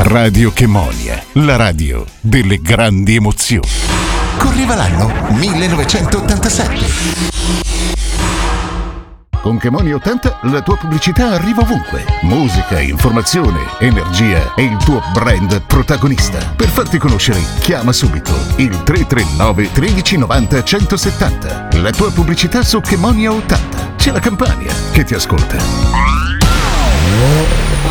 Radio Chemonia, la radio delle grandi emozioni. Correva l'anno 1987. Con Chemonia 80 la tua pubblicità arriva ovunque. Musica, informazione, energia e il tuo brand protagonista. Per farti conoscere, chiama subito il 339 1390 170. La tua pubblicità su Chemonia 80. C'è la Campania che ti ascolta.